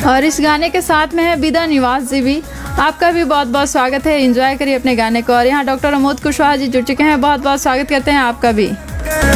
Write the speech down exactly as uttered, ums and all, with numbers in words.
और इस गाने के साथ में है विदा निवास जी भी। आपका भी बहुत बहुत स्वागत है, एंजॉय करिए अपने गाने को। और यहाँ डॉक्टर अमोद कुशवाहा जी जुड़ चुके हैं, बहुत बहुत स्वागत करते हैं आपका भी।